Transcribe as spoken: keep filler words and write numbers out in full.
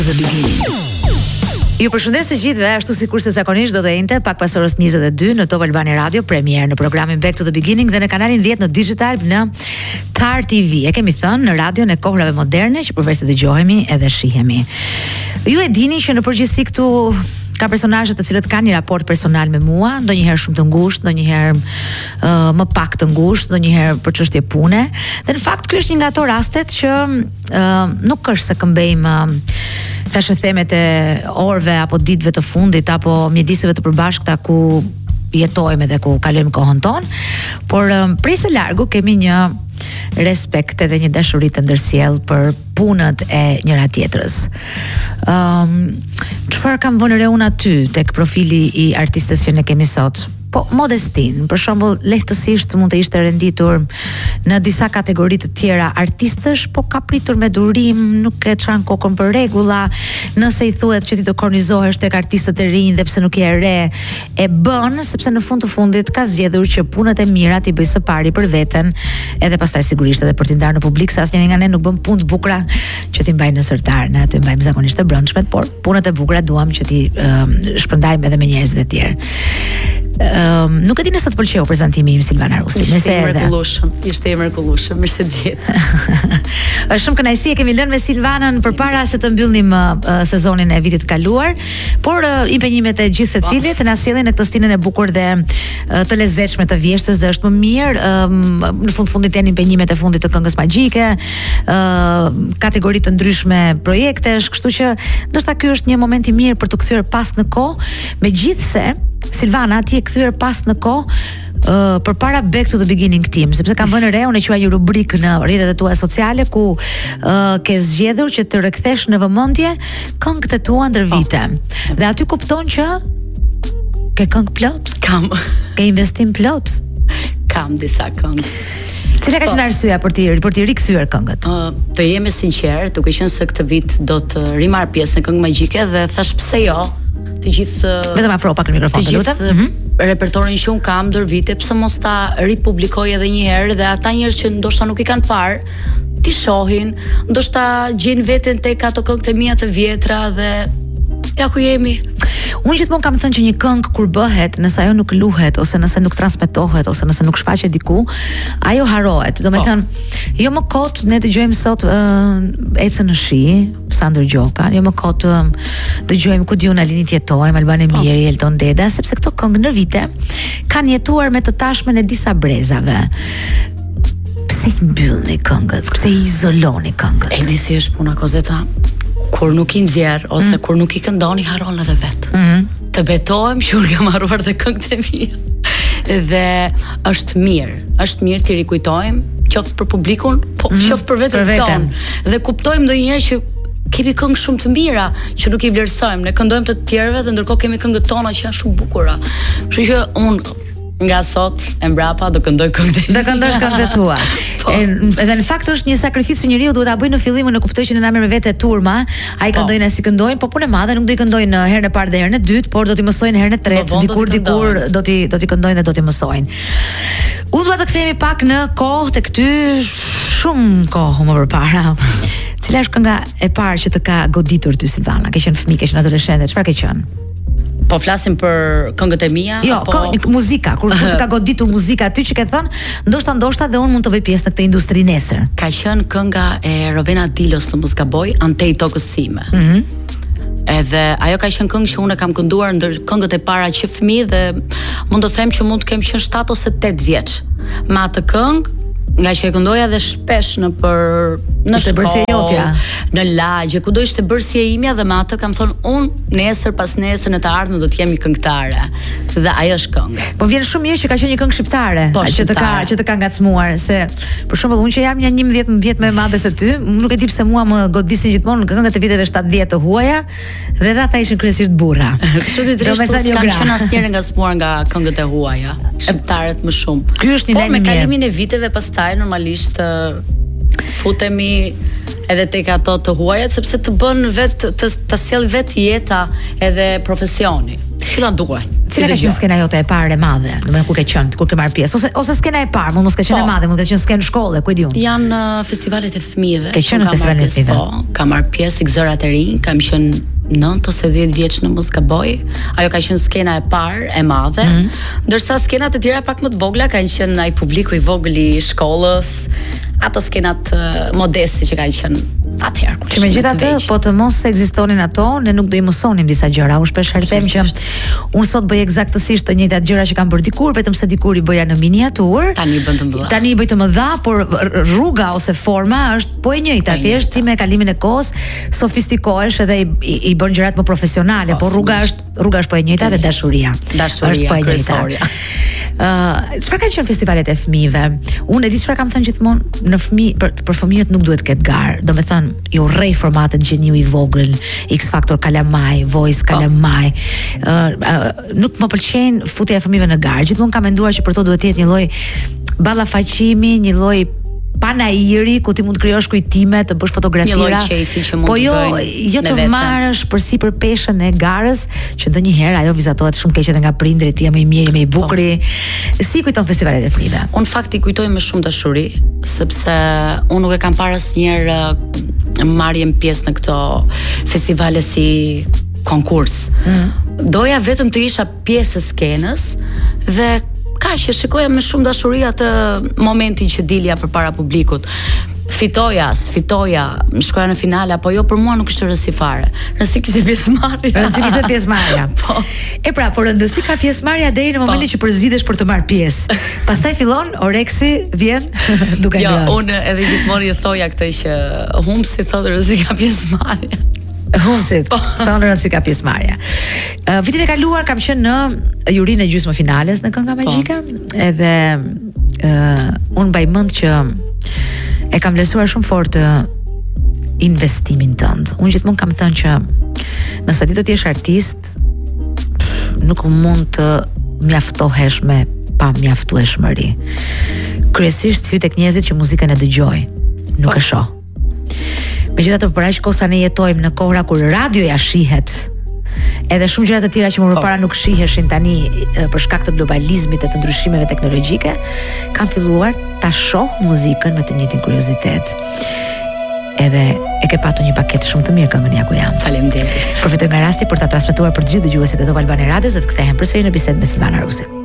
The Beginning. Ju përshëndes të gjithëve, ashtu sikur se zakonisht do të jente pak pas orës njëzet e dy në Top Albania Radio, premier në programin Back to the Beginning dhe në kanalin dhjetë në digital në Tar T V. E kemi thënë në radion e kohrave moderne që përveç se dëgjohemi edhe shihemi. Ju e dini që në përgjithësi këtu ka personazhe të cilët kanë një raport personal me mua, ndonjëherë shumë të ngushtë, ndonjëherë uh, më pak të ngushtë, ndonjëherë për çështje pune. Dhe në fakt ky është një nga ato rastet që uh, nuk është se këmbejmë uh, tash themet e orëve apo ditëve të fundit apo mjediseve të përbashkëta ku jetojmë dhe ku kalojmë kohën tonë, por um, prej së largu kemi një respekt edhe një dashuri të ndërsjellë për punët e njëra tjetrës. Um, çfarë kam vënë re unë aty tek profili i artistes që ne kemi sot? Po modestin, për shembull, lehtësisht mund të ishte renditur në disa kategori të tjera artistësh, po ka pritur me durim, nuk e çan kokën për rregulla, nëse i thuhet që ti të kornizohesh tek artistët e rinj dhe pse nuk je e re, e bën sepse në fund të fundit ka zgjedhur që punët e mira ti bëj së pari për veten, edhe pastaj sigurisht edhe për t'i ndarë në publik, se asnjëri nga ne nuk bën punë të bukura që ti mbajnë në sërtar, ne aty mbajmë zakonisht të brendshmet, por punët e bukura duam që ti um, shpërndajmë edhe me njerëzit e tjerë. Um, nuk e di nëse të pëlqeu prezantimi im Silvana Rusi. Ishte i mrekullueshëm, ishte i mrekullueshëm, mirë se gjet. Është shumë kënaqësi e kemi lënë me Silvanën përpara se të mbyllnim uh, sezonin e vitit të kaluar, por uh, impenjimet e gjithë secilit na sjellin në këtë stinën e bukur dhe uh, të lezetshme të vjeshtës dhe është më mirë. Um, në fund fundit janë impenjimet e fundit të këngës magjike, uh, kategori të ndryshme projektesh, kështu që ndoshta ky është një moment i mirë për të kthyer pas në kohë, megjithse Silvana, ti e kthyer pas në kohë uh, përpara Back to the Beginning Team, sepse kam vënë re, unë e quaj një rubrikë në rrjetet e tua sociale ku uh, ke zgjedhur që të rikthesh në vëmendje këngët e tua ndër vite. Oh. Dhe aty kupton që ke këngë plot? Kam. Ke investim plot? Kam disa këngë. Cila ka qenë arsyeja për ti për ti rikthyer këngët? Uh, të jem e sinqert, duke qenë se këtë vit do të rimarr pjesë në këngë magjike dhe thash pse jo? Të gjithë vetëm afro pak në mikrofon, të lutem. Mm -hmm. Repertorin që un kam ndër vite, pse mos ta ripublikoj edhe një herë dhe ata njerëz që ndoshta nuk i kanë parë, ti shohin, ndoshta gjejnë veten tek ato këngët e mia të vjetra dhe ja ku jemi. Unë gjithmonë kam thënë që një këngë kur bëhet, nëse ajo nuk luhet ose nëse nuk transmetohet ose nëse nuk shfaqet diku, ajo harohet. Do të thënë, jo më kot ne dëgjojmë sot uh, Ecën në shi, Sandër Gjoka, jo më kot uh, dëgjojmë ku diun Alinit jetojmë, Albane Miri, Elton Deda, sepse këto këngë në vite kanë jetuar me të tashmen e disa brezave. Pse i mbyllni këngët? Pse i izoloni këngët? E di si është puna Kozeta. Kur nuk i nxjerr ose mm. kur nuk i këndoni harron edhe vet. Mm. Të betohem që unë kam harruar dhe këngët e mia. Dhe është mirë, është mirë t'i rikujtojmë, qoftë për publikun, po mm. qoftë për veten tonë. Dhe kuptojmë ndonjëherë që kemi këngë shumë të mira që nuk i vlerësojmë. Ne këndojmë të tjerëve dhe ndërkohë kemi këngët tona që janë shumë bukura. Kështu që unë nga sot e mbrapa do këndoj këngët. Do këndosh këngët e tua. Po. E, edhe në fakt është një sakrificë që njeriu duhet ta bëjë në fillim, në kuptoj që ne na merr me vete turma, ai po. Këndojnë si këndojnë, po punë e madhe nuk do i këndojnë herën e parë dhe herën e dytë, por do t'i mësojnë herën e tretë, dikur dikur do t'i do t'i këndojnë dhe do t'i mësojnë. Unë dua të kthehemi pak në kohë tek ty, shumë kohë më përpara. Cila është kënga e parë që të ka goditur ty Silvana? Ke qenë fëmijë, ke qenë adoleshente, çfarë ke qenë? Po flasim për këngët e mia jo, apo këngë, muzika, kur kur ka goditur muzika aty që ke thënë, ndoshta ndoshta dhe unë mund të bëj pjesë në këtë industri nesër. Ka qenë kënga e Rovena Dilos, në mos gaboj, Ante i tokës sime. Mhm. Mm Edhe ajo ka qenë këngë që unë kam kënduar ndër këngët e para që fëmijë dhe mund të them që mund të kem qenë shtatë ose tetë vjeç. Me atë këngë nga që e këndoja dhe shpesh në për në shkollë, në lagje, kudo ishte bërësia imja dhe me atë kam thonë unë nesër pas nesër në të ardhmen do të jem një këngëtare. Dhe ajo është këngë. Po vjen shumë mirë që ka qenë një këngë shqiptare, po, që të ka që të ka ngacmuar, se për shembull unë që jam një njëmbëdhjetë vjet më e madhe se ty, nuk e di pse mua më godisin gjithmonë këngët e viteve shtatëdhjetë të huaja, dhe ata ishin kryesisht burra. Çuditërisht s'kam qenë asnjëherë ngacmuar nga këngët e huaja, shqiptarët më shumë. Ky është një lajm. Po me kalimin e viteve pastaj normalisht futemi edhe tek ato të huajat sepse të bën vet të, të sjell vet jeta edhe profesioni. Që na duan. Cila ka qenë skena jote e parë e madhe, domethënë kur ke qenë, kur ke marrë pjesë, ose ose skena e parë, mund mos ka qenë e madhe, mund ka qenë skenë shkolle, ku e diun. Janë uh, festivalet e fëmijëve. Ke qenë në festivalin e fëmijëve? Po, kam marrë pjesë tek Zërat e Rinj, kam qenë nëntë ose dhjetë vjeç në mos gaboj. Ajo ka qenë skena e parë e madhe, mm -hmm. ndërsa skenat e tjera pak më të vogla kanë qenë ai publiku i vogël i shkollës, ato skenat uh, modesti që kanë qenë atëherë. Që megjithatë, po të mos ekzistonin ato, ne nuk do i mësonim disa gjëra. Unë shpesh herë them që unë sot bëj eksaktësisht të njëjtat gjëra që kam bërë dikur, vetëm se dikur i bëja në miniatur. Tani bën të mëdha. Tani i bëj të mëdha, por rruga ose forma është po e njëjta. Thjesht ti me kalimin e kohës sofistikohesh edhe i, i, i bën gjërat më profesionale, por rruga është rruga është po e njëjta dhe dashuria. Dashuria është po e njëjta. Uh, çfarë kanë qenë festivalet e fëmijëve? Unë e di çfarë kam thënë gjithmonë, në fëmijë për, për fëmijët nuk duhet ketë garë. Domethënë, i urrej formatet Gjeniu i vogël, X Factor Kalamaj, Voice Kalamaj. Uh, uh, nuk më pëlqejnë futja e fëmijëve në garë. Gjithmonë kam menduar që për to duhet të jetë një lloj ballafaqimi, një lloj panairi ku ti mund të krijosh kujtime, të bësh fotografira. Një lloj qefi që mund po jo, të jo të marrësh përsipër peshën e garës, që ndonjëherë ajo vizatohet shumë keq edhe nga prindrit, ti je më i mirë, më i bukur. Si kujton festivalet e fëmijëve? Unë fakti kujtoj me shumë dashuri, sepse unë nuk e kam parë asnjëherë marrjem pjesë në këto festivale si konkurs. Mm. Doja vetëm të isha pjesë e skenës dhe ka që shikoja me shumë dashuri atë momentin që dilja përpara publikut. Fitoja, sfitoja, shkoja në finale apo jo, për mua nuk ishte rëndësi fare. Rëndësi kishte pjesëmarrja. Rëndësi kishte pjesëmarrja. Po. E pra, por rëndësi ka pjesëmarrja deri në momentin që përzidhesh për të marrë pjesë. Pastaj fillon oreksi, vjen duke ngrënë. Jo, unë edhe gjithmonë i thoja këtë që humbsi thotë rëndësi ka pjesëmarrja. Humsit, thonë rëndësi ka pjesëmarrja. Uh, vitin e kaluar kam qenë në jurinë e gjysmë finales në Kënga Magjike, edhe uh, unë mbaj mend që e kam vlerësuar shumë fort uh, investimin tënd. Unë gjithmonë kam thënë që nëse ti do të jesh artist, nuk mund të mjaftohesh me pa mjaftueshmëri. Kryesisht hy tek njerëzit që muzikën e dëgjoj, nuk e shoh. Megjithatë për aq kohë sa ne jetojmë në kohra kur radioja shihet, edhe shumë gjëra të tjera që më përpara nuk shiheshin tani për shkak të globalizmit e të ndryshimeve teknologjike, kam filluar ta shoh muzikën me të njëjtin kuriozitet. Edhe e ke patur një paketë shumë të mirë këngën Ja ku jam. Faleminderit. Përfitoj nga rasti për ta transmetuar për të gjithë dëgjuesit e Top Albania Radios dhe të kthehen përsëri në bisedë me Silvana Rusi.